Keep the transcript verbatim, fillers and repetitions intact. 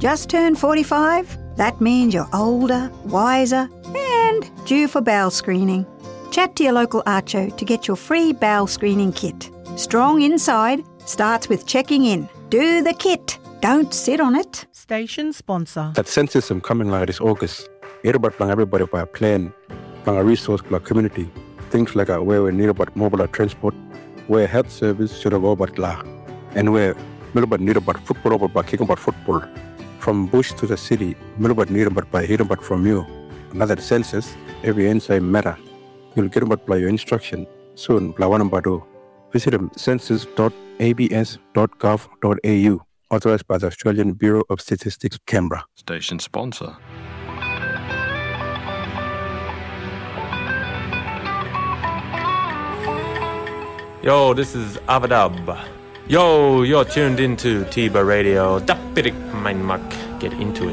Just turned forty-five? That means you're older, wiser, and due for bowel screening. Chat to your local Archo to get your free bowel screening kit. Strong inside starts with checking in. Do the kit. Don't sit on it. Station sponsor. That census is coming like this August. It's about everybody by a plan, by a resource, by a community. Things like where we need about mobile transport, where health service should go about la, and where Melbourne need about football about by kicking about football. From bush to the city, Melbourne need about by hearing about from you. Another census, every inside matter. You'll get about by your instruction soon. Blawanambado. Visit them census dot a b s dot gov dot a u. Authorized by the Australian Bureau of Statistics, Canberra. Station sponsor. Yo, this is Avadab. Yo, you're tuned into Tiba Radio. Dapirik Mainmak. Get into it.